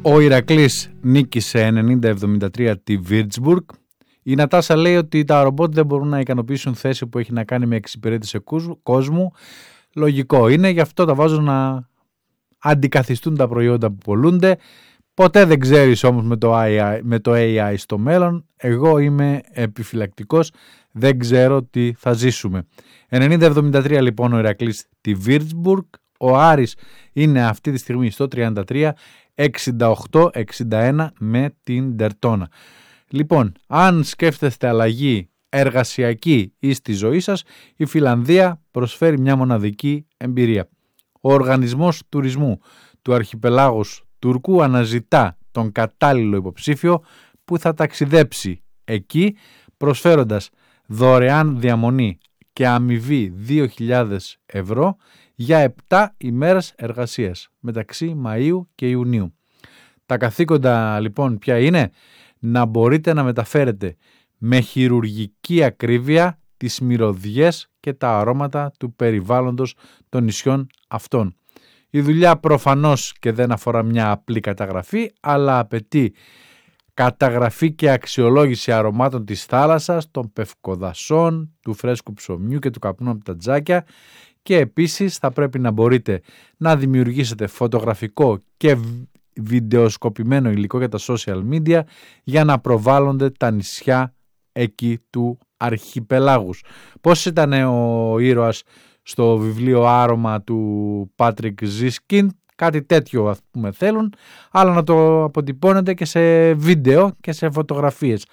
Ο Ηρακλής νίκησε 90-73 τη Βίρτσμπουργκ. Η Νατάσα λέει ότι τα ρομπότ δεν μπορούν να ικανοποιήσουν θέση που έχει να κάνει με εξυπηρέτηση κόσμου. Λογικό είναι, γι' αυτό τα βάζω να αντικαθιστούν τα προϊόντα που πολλούνται. Ποτέ δεν ξέρεις όμως με το AI στο μέλλον. Εγώ είμαι επιφυλακτικός, δεν ξέρω τι θα ζήσουμε. 90-73 λοιπόν ο Ηρακλής τη Βίρτσμπουργκ. Ο Άρης είναι αυτή τη στιγμή στο 33, 68-61 με την Ντερτόνα. Λοιπόν, αν σκέφτεστε αλλαγή εργασιακή ή στη ζωή σας, η Φιλανδία προσφέρει μια μοναδική εμπειρία. Ο Οργανισμός Τουρισμού του Αρχιπελάγους Τουρκού αναζητά τον κατάλληλο υποψήφιο που θα ταξιδέψει εκεί, προσφέροντας δωρεάν διαμονή και αμοιβή 2.000 ευρώ για 7 ημέρες εργασίας μεταξύ Μαΐου και Ιουνίου. Τα καθήκοντα λοιπόν ποια είναι? Να μπορείτε να μεταφέρετε με χειρουργική ακρίβεια τις μυρωδιές και τα αρώματα του περιβάλλοντος των νησιών αυτών. Η δουλειά προφανώς και δεν αφορά μια απλή καταγραφή, αλλά απαιτεί καταγραφή και αξιολόγηση αρωμάτων της θάλασσας, των πευκοδασών, του φρέσκου ψωμιού και του καπνού από τα τζάκια, και επίσης θα πρέπει να μπορείτε να δημιουργήσετε φωτογραφικό και βιντεοσκοπημένο υλικό για τα social media για να προβάλλονται τα νησιά εκεί του αρχιπελάγους. Πώς ήταν ο ήρωας στο βιβλίο Άρωμα του Πάτρικ Ζίσκιν? Κάτι τέτοιο ας πούμε θέλουν, αλλά να το αποτυπώνετε και σε βίντεο και σε φωτογραφίες.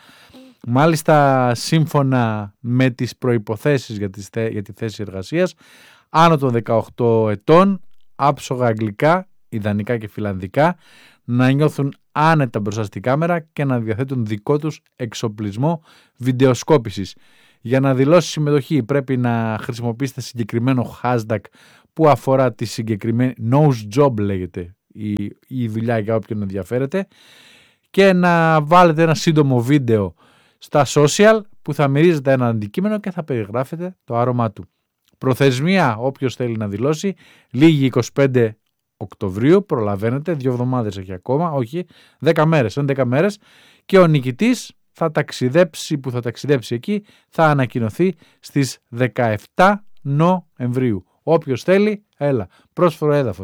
Μάλιστα σύμφωνα με τις προϋποθέσεις για τη θέση εργασίας, άνω των 18 ετών, άψογα αγγλικά, ιδανικά και φιλανδικά, να νιώθουν άνετα μπροστά στη κάμερα και να διαθέτουν δικό τους εξοπλισμό βιντεοσκόπησης. Για να δηλώσει συμμετοχή πρέπει να χρησιμοποιήσετε συγκεκριμένο hashtag που αφορά τη συγκεκριμένη nose job, λέγεται η δουλειά για όποιον ενδιαφέρεται, και να βάλετε ένα σύντομο βίντεο στα social που θα μυρίζετε ένα αντικείμενο και θα περιγράφετε το άρωμά του. Προθεσμία, όποιος θέλει να δηλώσει, λίγη 25 Οκτωβρίου, προλαβαίνετε, 2 εβδομάδες έχει ακόμα, όχι, 10 μέρες, 11 μέρες, και ο νικητής που θα ταξιδέψει εκεί θα ανακοινωθεί στις 17 Νοεμβρίου. Όποιος θέλει, έλα, πρόσφορο έδαφος.